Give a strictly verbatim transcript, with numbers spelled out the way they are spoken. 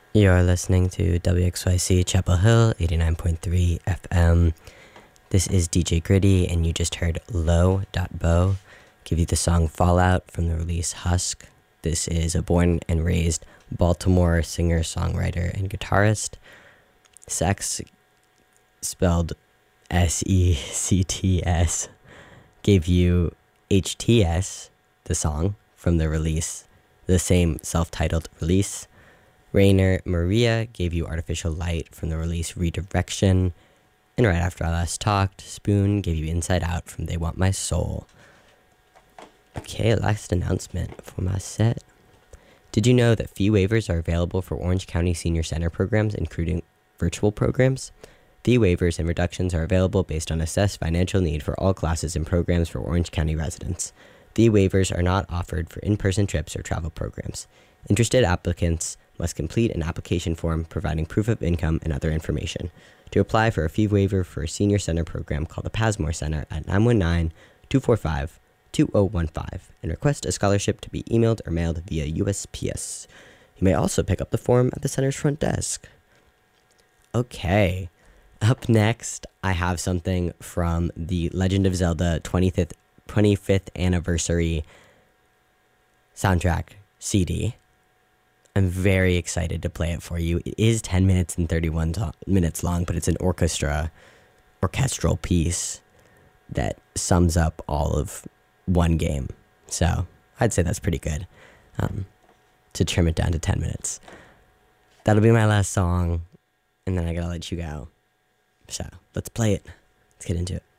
You're listening to W X Y C Chapel Hill, eighty-nine point three F M. This is D J Gritty, and you just heard Low dot Bow give you the song Fallout from the release Husk. This is a born and raised Baltimore singer, songwriter, and guitarist. Sex, spelled S E C T S, gave you H T S, the song from the release, the same self-titled release. Rainer Maria gave you Artificial Light from the release Redirection. And right after I last talked, Spoon gave you Inside Out from They Want My Soul. Okay, last announcement for my set. Did you know that fee waivers are available for Orange County Senior Center programs, including virtual programs? Fee waivers and reductions are available based on assessed financial need for all classes and programs for Orange County residents. Fee waivers are not offered for in-person trips or travel programs. Interested applicants must complete an application form providing proof of income and other information. To apply for a fee waiver for a senior center program, call the Pasmore Center at nine one nine, two four five, two zero one five and request a scholarship to be emailed or mailed via U S P S. You may also pick up the form at the center's front desk. Okay, up next, I have something from the Legend of Zelda twenty-fifth, twenty-fifth anniversary soundtrack C D. I'm very excited to play it for you. It is ten minutes and thirty-one to- minutes long, but it's an orchestra, orchestral piece that sums up all of one game. So I'd say that's pretty good um, to trim it down to ten minutes. That'll be my last song, and then I gotta let you go. So let's play it. Let's get into it.